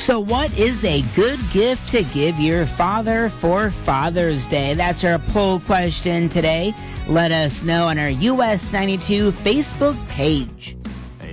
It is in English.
So what is a good gift to give your father for Father's Day? That's our poll question today. Let us know on our US 92 Facebook page.